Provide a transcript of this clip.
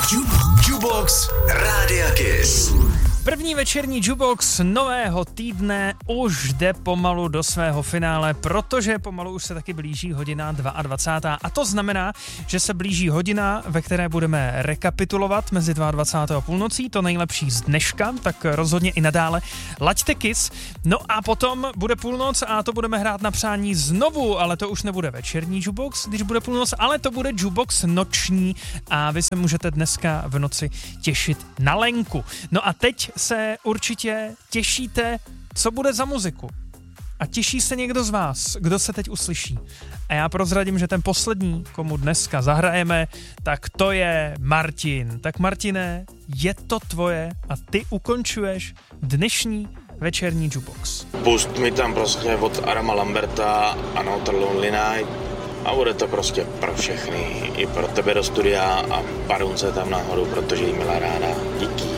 Jukebox Rádia Kiss. První večerní Jukebox nového týdne už jde pomalu do svého finále, protože pomalu už se taky blíží hodina 22. A to znamená, že se blíží hodina, ve které budeme rekapitulovat mezi 22. a půlnocí, to nejlepší z dneška, tak rozhodně i nadále laďte Kiss. No a potom bude půlnoc a to budeme hrát na přání znovu, ale to už nebude večerní Jukebox, když bude půlnoc, ale to bude Jukebox noční a vy se můžete dneska v noci těšit na Lenku. No a teď se určitě těšíte, co bude za muziku. A těší se někdo z vás, kdo se teď uslyší. A já prozradím, že ten poslední, komu dneska zahrajeme, tak to je Martin. Tak Martine, je to tvoje a ty ukončuješ dnešní večerní Jukebox. Pust mi tam prostě od Adama Lamberta Another Lonely Night a bude to prostě pro všechny. I pro tebe do studia a Barunce tam nahoru, protože jí měla ráda. Díky.